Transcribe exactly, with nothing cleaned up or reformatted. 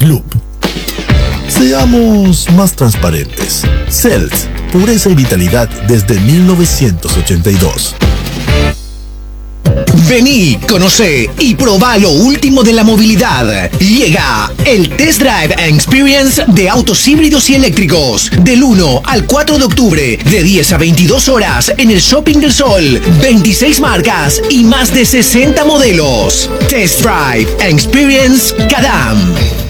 Loop. Seamos más transparentes. Celt, pureza y vitalidad desde mil novecientos ochenta y dos. Vení, conocé y probá lo último de la movilidad. Llega el Test Drive and Experience de autos híbridos y eléctricos. Del uno al cuatro de octubre, de diez a veintidós horas, en el Shopping del Sol. veintiséis marcas y más de sesenta modelos. Test Drive and Experience Cadam.